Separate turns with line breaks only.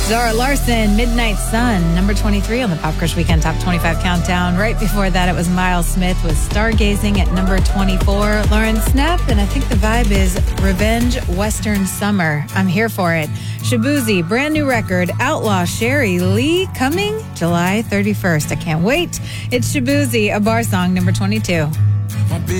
Zara Larson, Midnight Sun, number 23 on the Pop Crush Weekend Top 25 Countdown. Right before that, it was Miles Smith with Stargazing at number 24. Lauren Snap, and I think the vibe is Revenge Western Summer. I'm here for it. Shabuzi, brand new record, Outlaw Sherry Lee, coming July 31st. I can't wait. It's Shabuzi, a bar song, number 22.